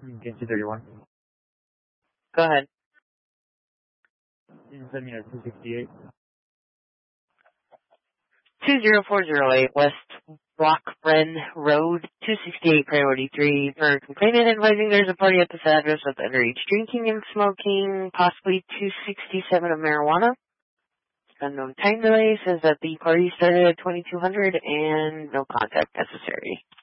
Get 231. Go ahead. You can send me at 268. 20408 West Blockren Road, 268 Priority 3 for complainant advising there's a party at this address with underage drinking and smoking, possibly 267 of marijuana. Unknown time delay says that the party started at 2200 and no contact necessary.